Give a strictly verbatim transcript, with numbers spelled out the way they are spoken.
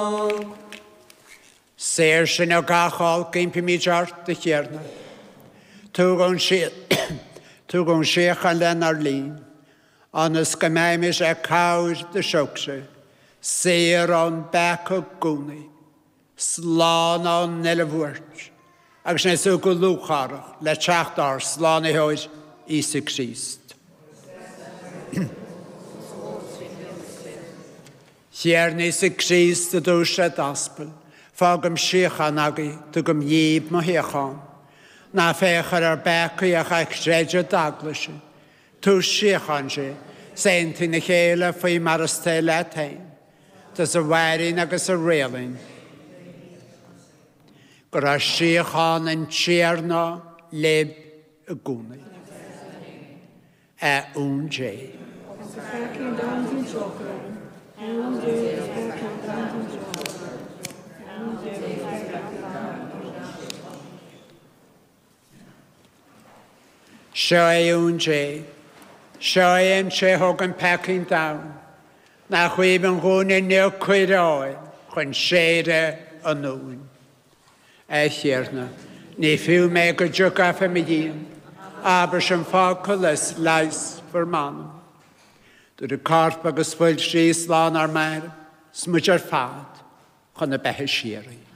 Séir sin o gachol gimpi mi jart de chierna. Tugon si tugon siechan len ar lin. Anas gemaimis e kaur de sjokse. Séir on bek o guni. Slán on nelevwort. Agus nes o go lúcharach le teachtar slán e hoid Isa Christ. Hier Isa Christ de dúse daspel. Fágam siechan agi tugam yib mo hiechan. Na fechar ar becu ach ag sreidja daglise. Tú siechan se, senti na chéile fwy marasté le tein. Tas a warin agus a reilin. Gra siechan yn tierna leb y gwni. E un je. Sioe un je. Sioe yn che hogan pecyn dawn. Na chwyb yn gwyn yn neu cwyroen. Chyn seire yn nŵn. E chyrna. Ni fyw me go jwga fy mi dyn. Aber sy'n ffog colys lais fyr man. Dwyd y corp agos fwyl sri slan ar mair. Smwyd ar ffad. Chyn y behe siri.